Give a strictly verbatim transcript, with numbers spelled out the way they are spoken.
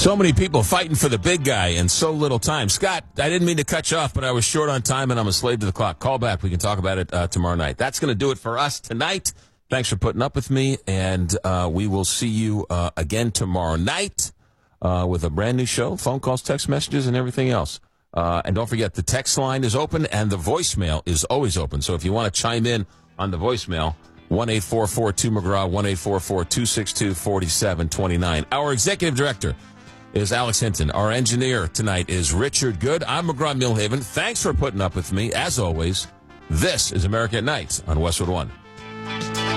So many people fighting for the big guy and so little time. Scott, I didn't mean to cut you off, but I was short on time and I'm a slave to the clock. Call back. We can talk about it uh, tomorrow night. That's going to do it for us tonight. Thanks for putting up with me, and uh, we will see you uh, again tomorrow night uh, with a brand new show, phone calls, text messages, and everything else. Uh, and don't forget, the text line is open and the voicemail is always open. So if you want to chime in on the voicemail, one eight four four two McGraw, one eight four four two six two four seven two nine. Our executive director is Alex Hinton. Our engineer tonight is Richard Good. I'm McGraw Millhaven. Thanks for putting up with me. As always, this is America at Night on Westwood One.